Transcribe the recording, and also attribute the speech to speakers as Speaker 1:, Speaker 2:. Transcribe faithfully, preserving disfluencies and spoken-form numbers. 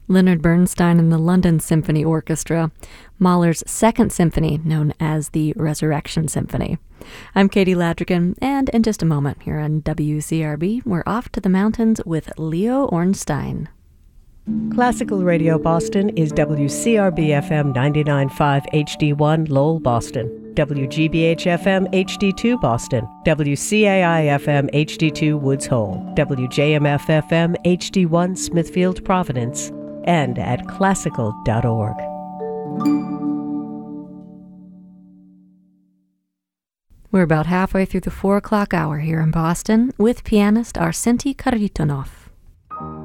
Speaker 1: Leonard Bernstein and the London Symphony Orchestra, Mahler's Second Symphony, known as the Resurrection Symphony. I'm Katie Ladrigan, and in just a moment here on W C R B, we're off to the mountains with Leo Ornstein.
Speaker 2: Classical Radio Boston is W C R B F M ninety-nine point five H D one Lowell, Boston, W G B H F M H D two Boston, W C A I F M H D two Woods Hole, W J M F F M H D one Smithfield, Providence, and at classical dot org.
Speaker 1: We're about halfway through the four o'clock hour here in Boston with pianist Arsenty Kharitonov.